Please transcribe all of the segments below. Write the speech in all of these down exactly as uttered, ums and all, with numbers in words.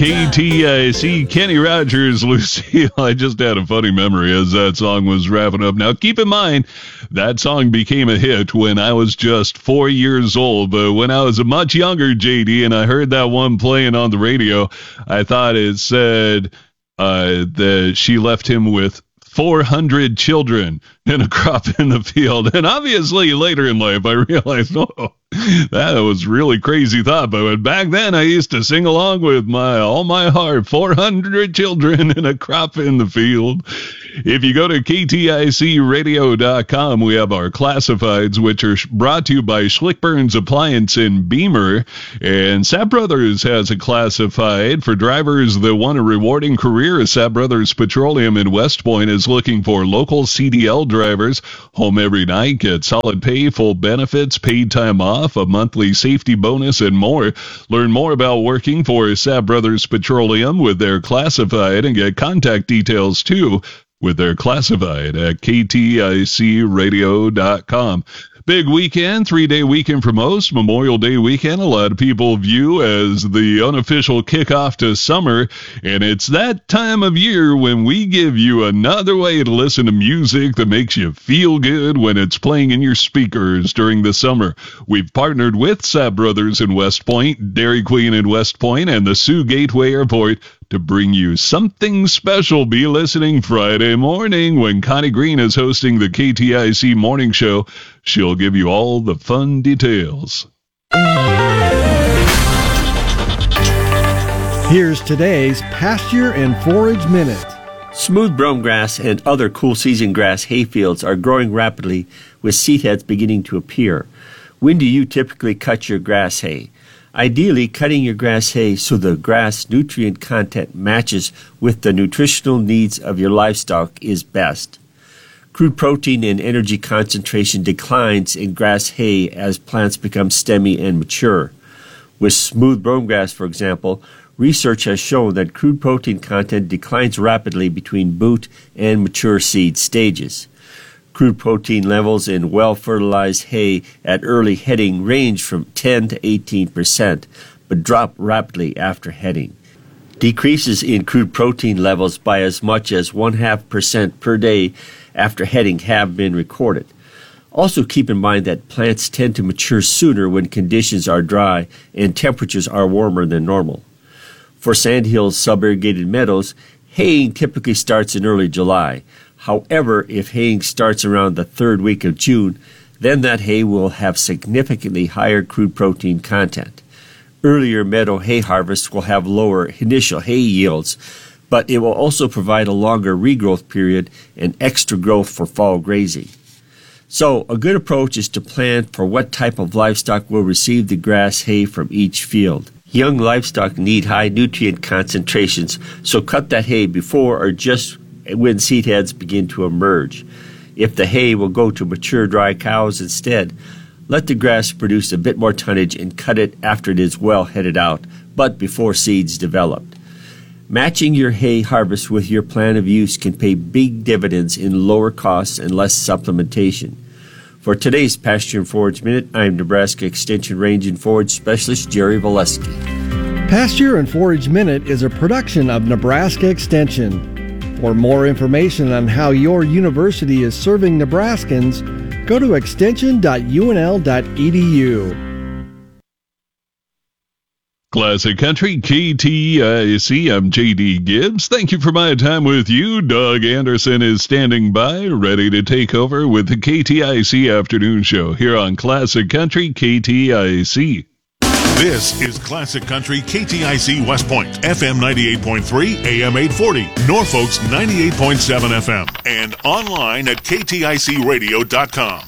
K T I C, Kenny Rogers, Lucille. I just had a funny memory as that song was wrapping up. Now, keep in mind, that song became a hit when I was just four years old. But when I was a much younger J D and I heard that one playing on the radio, I thought it said uh, that she left him with four hundred children and a crop in the field. And obviously later in life, I realized, oh, that was really crazy thought. But back then, I used to sing along with my all my heart, four hundred children and a crop in the field. If you go to K T I C radio dot com, we have our classifieds, which are brought to you by Schlickburns Appliance in Beamer. And Sapp Brothers has a classified for drivers that want a rewarding career. Sapp Brothers Petroleum in West Point is looking for local C D L drivers. Home every night, get solid pay, full benefits, paid time off, a monthly safety bonus, and more. Learn more about working for Sapp Brothers Petroleum with their classified and get contact details too with their classified at K T I C radio dot com. Big weekend, three-day weekend for most. Memorial Day weekend, a lot of people view as the unofficial kickoff to summer. And it's that time of year when we give you another way to listen to music that makes you feel good when it's playing in your speakers during the summer. We've partnered with Sapp Brothers in West Point, Dairy Queen in West Point, and the Sioux Gateway Airport to bring you something special. Be listening Friday morning when Connie Green is hosting the K T I C Morning Show. She'll give you all the fun details. Here's today's Pasture and Forage Minute. Smooth brome grass and other cool season grass hayfields are growing rapidly with seed heads beginning to appear. When do you typically cut your grass hay? Ideally, cutting your grass hay so the grass nutrient content matches with the nutritional needs of your livestock is best. Crude protein and energy concentration declines in grass hay as plants become stemmy and mature. With smooth brome grass, for example, research has shown that crude protein content declines rapidly between boot and mature seed stages. Crude protein levels in well-fertilized hay at early heading range from ten to eighteen percent, but drop rapidly after heading. Decreases in crude protein levels by as much as one half percent per day after heading have been recorded. Also keep in mind that plants tend to mature sooner when conditions are dry and temperatures are warmer than normal. For sandhills sub-irrigated meadows, haying typically starts in early July. However, if haying starts around the third week of June, then that hay will have significantly higher crude protein content. Earlier meadow hay harvests will have lower initial hay yields, but it will also provide a longer regrowth period and extra growth for fall grazing. So, a good approach is to plan for what type of livestock will receive the grass hay from each field. Young livestock need high nutrient concentrations, so cut that hay before or just when seed heads begin to emerge. If the hay will go to mature dry cows instead, let the grass produce a bit more tonnage and cut it after it is well headed out, but before seeds developed. Matching your hay harvest with your plan of use can pay big dividends in lower costs and less supplementation. For today's Pasture and Forage Minute, I'm Nebraska Extension Range and Forage Specialist Jerry Valesky. Pasture and Forage Minute is a production of Nebraska Extension. For more information on how your university is serving Nebraskans, go to extension dot u n l dot e d u. Classic Country, K T I C, I'm J D Gibbs. Thank you for my time with you. Doug Anderson is standing by, ready to take over with the K T I C Afternoon Show here on Classic Country, K T I C. This is Classic Country K T I C West Point, F M ninety-eight point three, A M eight forty, Norfolk's ninety-eight point seven F M, and online at K T I C radio dot com.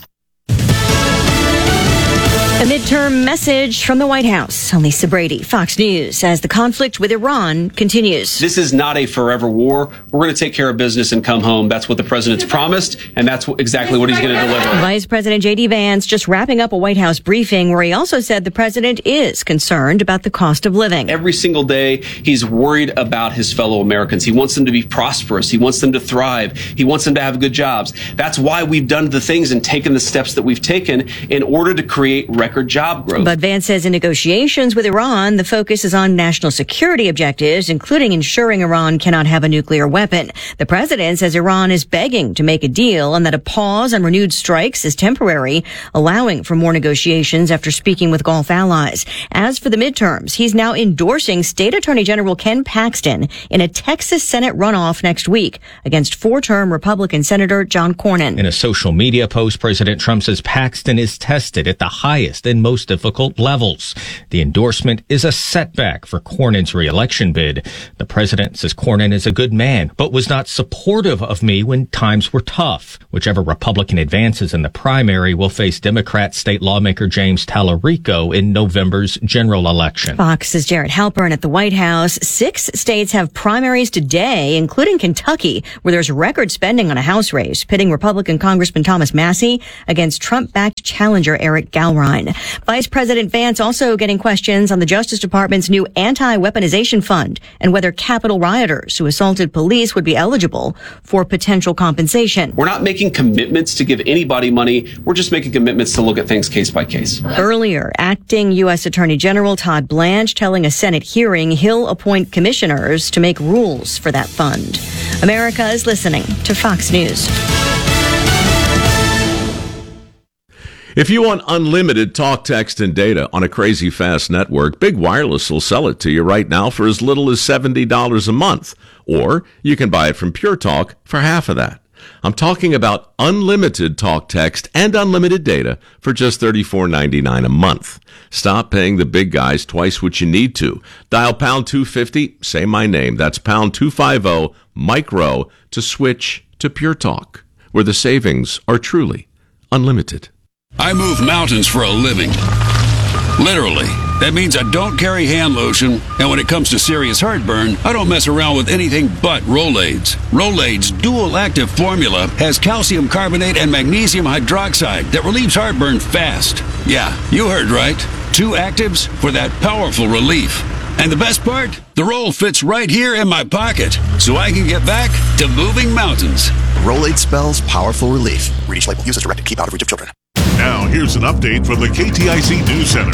A midterm message from the White House. Lisa Brady, Fox News, as the conflict with Iran continues. This is not a forever war. We're going to take care of business and come home. That's what the president's promised, and that's exactly what he's going to deliver. Vice President J D Vance just wrapping up a White House briefing where he also said the president is concerned about the cost of living. Every single day, he's worried about his fellow Americans. He wants them to be prosperous. He wants them to thrive. He wants them to have good jobs. That's why we've done the things and taken the steps that we've taken in order to create record record job growth. But Vance says in negotiations with Iran, the focus is on national security objectives, including ensuring Iran cannot have a nuclear weapon. The president says Iran is begging to make a deal and that a pause on renewed strikes is temporary, allowing for more negotiations after speaking with Gulf allies. As for the midterms, he's now endorsing State Attorney General Ken Paxton in a Texas Senate runoff next week against four-term Republican Senator John Cornyn. In a social media post, President Trump says Paxton is tested at the highest and most difficult levels. The endorsement is a setback for Cornyn's re-election bid. The president says Cornyn is a good man, but was not supportive of me when times were tough. Whichever Republican advances in the primary will face Democrat state lawmaker James Tallarico in November's general election. Fox's Jared Halpern at the White House. Six states have primaries today, including Kentucky, where there's record spending on a House race, pitting Republican Congressman Thomas Massie against Trump-backed challenger Eric Galrine. Vice President Vance also getting questions on the Justice Department's new anti-weaponization fund and whether Capitol rioters who assaulted police would be eligible for potential compensation. We're not making commitments to give anybody money. We're just making commitments to look at things case by case. Earlier, acting U S Attorney General Todd Blanche telling a Senate hearing he'll appoint commissioners to make rules for that fund. America is listening to Fox News. If you want unlimited talk, text, and data on a crazy fast network, Big Wireless will sell it to you right now for as little as seventy dollars a month. Or you can buy it from Pure Talk for half of that. I'm talking about unlimited talk, text, and unlimited data for just thirty-four ninety-nine a month. Stop paying the big guys twice what you need to. Dial pound two fifty, say my name. That's pound two fifty, micro, to switch to Pure Talk, where the savings are truly unlimited. I move mountains for a living. Literally. That means I don't carry hand lotion, and when it comes to serious heartburn, I don't mess around with anything but Rolaids. Rolaids' dual-active formula has calcium carbonate and magnesium hydroxide that relieves heartburn fast. Yeah, you heard right. Two actives for that powerful relief. And the best part? The roll fits right here in my pocket, so I can get back to moving mountains. Rolaid spells powerful relief. Read each label. Use as directed. Keep out of reach of children. Now, here's an update from the K T I C News Center.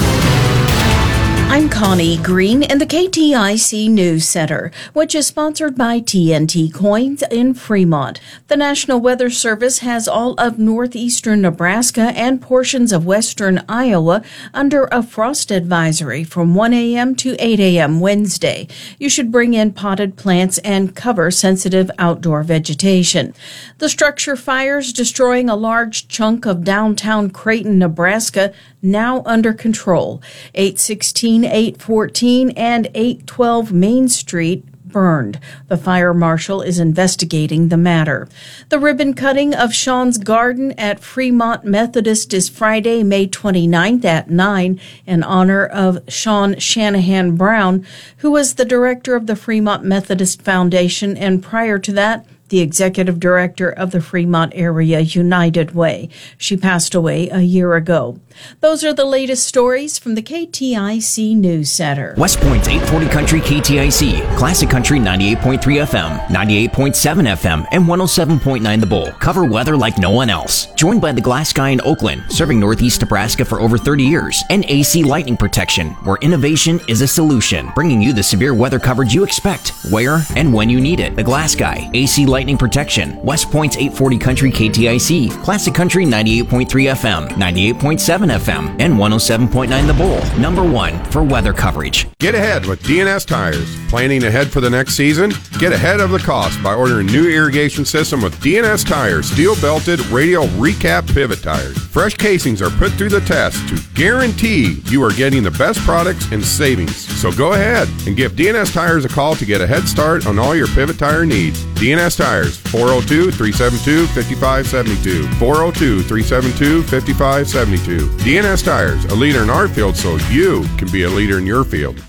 I'm Connie Green in the K T I C News Center, which is sponsored by T N T Coins in Fremont. The National Weather Service has all of northeastern Nebraska and portions of western Iowa under a frost advisory from one a.m. to eight a.m. Wednesday. You should bring in potted plants and cover sensitive outdoor vegetation. The structure fires destroying a large chunk of downtown Creighton, Nebraska, now under control. eight sixteen, eight fourteen, and eight twelve Main Street burned. The fire marshal is investigating the matter. The ribbon cutting of Sean's Garden at Fremont Methodist is Friday, May twenty-ninth at nine in honor of Sean Shanahan Brown, who was the director of the Fremont Methodist Foundation and prior to that, the executive director of the Fremont Area United Way. She passed away a year ago. Those are the latest stories from the K T I C News Center. West Point's eight forty Country K T I C, Classic Country ninety-eight point three F M, ninety-eight point seven F M, and one oh seven point nine The Bull cover weather like no one else. Joined by the Glass Guy in Oakland, serving Northeast Nebraska for over thirty years, and A C Lightning Protection, where innovation is a solution, bringing you the severe weather coverage you expect, where and when you need it. The Glass Guy, A C Lightning Protection, West Point's eight forty Country K T I C, Classic Country ninety-eight point three F M, ninety-eight point seven F M, and one oh seven point nine The Bull. Number one for weather coverage. Get ahead with D and S Tires. Planning ahead for the next season? Get ahead of the cost by ordering new irrigation system with D and S Tires steel-belted radial recap pivot tires. Fresh casings are put through the test to guarantee you are getting the best products and savings. So go ahead and give D and S Tires a call to get a head start on all your pivot tire needs. D and S Tires, four oh two, three seven two, five five seven two, four oh two, three seven two, five five seven two. D and S Tires, a leader in our field so you can be a leader in your field.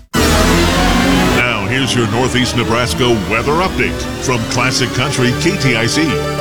Now, here's your Northeast Nebraska weather update from Classic Country K T I C.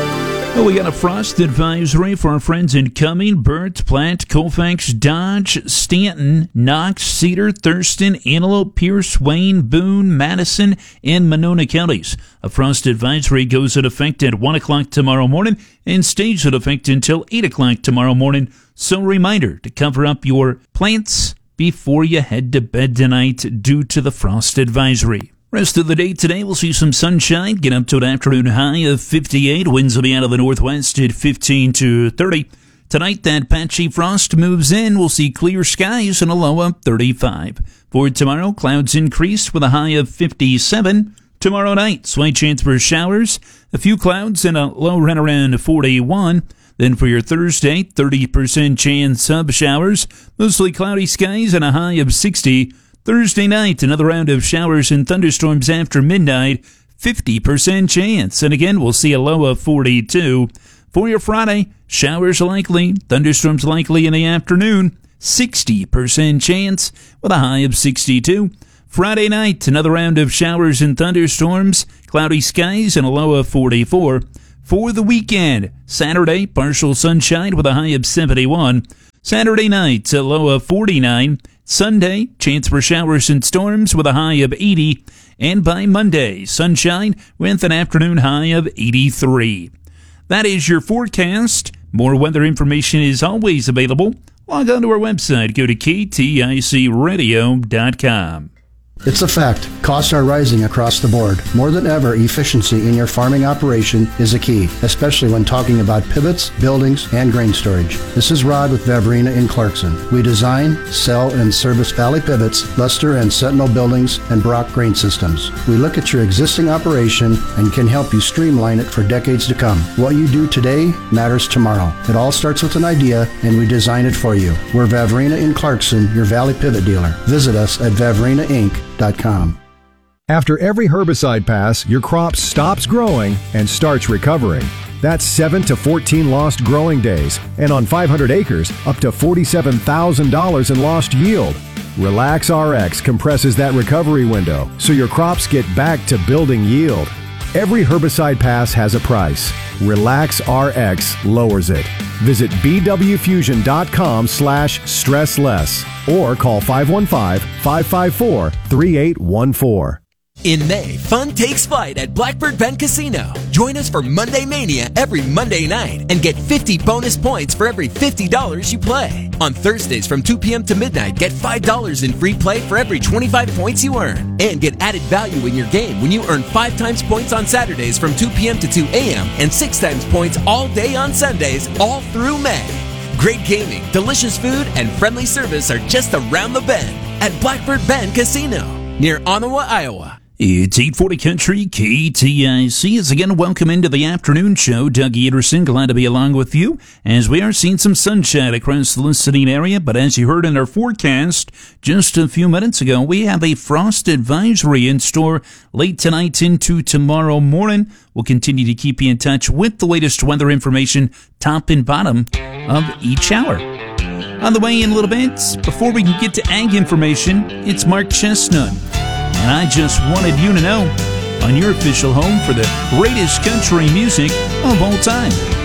Well, we got a frost advisory for our friends in Cumming, Burt, Platte, Colfax, Dodge, Stanton, Knox, Cedar, Thurston, Antelope, Pierce, Wayne, Boone, Madison, and Monona counties. A frost advisory goes into effect at one o'clock tomorrow morning and stays in effect until eight o'clock tomorrow morning. So a reminder to cover up your plants before you head to bed tonight due to the frost advisory. Rest of the day today, we'll see some sunshine, get up to an afternoon high of fifty-eight. Winds will be out of the northwest at fifteen to thirty. Tonight, that patchy frost moves in. We'll see clear skies and a low of thirty-five. For tomorrow, clouds increase with a high of fifty-seven. Tomorrow night, slight chance for showers, a few clouds and a low right around forty-one. Then for your Thursday, thirty percent chance of showers, mostly cloudy skies and a high of sixty. Thursday night, another round of showers and thunderstorms after midnight, fifty percent chance. And again, we'll see a low of forty-two. For your Friday, showers likely, thunderstorms likely in the afternoon, sixty percent chance with a high of sixty-two. Friday night, another round of showers and thunderstorms, cloudy skies and a low of forty-four. For the weekend, Saturday, partial sunshine with a high of seventy-one. Saturday night, a low of forty-nine. Sunday, chance for showers and storms with a high of eighty. And by Monday, sunshine with an afternoon high of eighty-three. That is your forecast. More weather information is always available. Log on to our website. Go to K T I C radio dot com. It's a fact. Costs are rising across the board. More than ever, efficiency in your farming operation is a key, especially when talking about pivots, buildings, and grain storage. This is Rod with Vavrina in Clarkson. We design, sell, and service Valley Pivots, Luster and Sentinel buildings, and Brock grain systems. We look at your existing operation and can help you streamline it for decades to come. What you do today matters tomorrow. It all starts with an idea, and we design it for you. We're Vavrina in Clarkson, your Valley Pivot dealer. Visit us at vavrina inc dot com. After every herbicide pass, your crop stops growing and starts recovering. That's seven to fourteen lost growing days, and on five hundred acres, up to forty-seven thousand dollars in lost yield. Relax R X compresses that recovery window so your crops get back to building yield. Every herbicide pass has a price. Relax R X lowers it. Visit b w fusion dot com slash stress less or call five one five, five five four, three eight one four. In May, fun takes flight at Blackbird Bend Casino. Join us for Monday Mania every Monday night and get fifty bonus points for every fifty dollars you play. On Thursdays from two p.m. to midnight, get five dollars in free play for every twenty-five points you earn. And get added value in your game when you earn five times points on Saturdays from two p.m. to two a.m. and six times points all day on Sundays, all through May. Great gaming, delicious food, and friendly service are just around the bend at Blackbird Bend Casino near Ottawa, Iowa. It's eight forty Country, K T I C. Is again welcome into the afternoon show. Doug Anderson, glad to be along with you as we are seeing some sunshine across the listening area. But as you heard in our forecast just a few minutes ago, we have a frost advisory in store late tonight into tomorrow morning. We'll continue to keep you in touch with the latest weather information, top and bottom of each hour. On the way in a little bit, before we can get to ag information, it's Mark Chestnut. And I just wanted you to know, on your official home for the greatest country music of all time.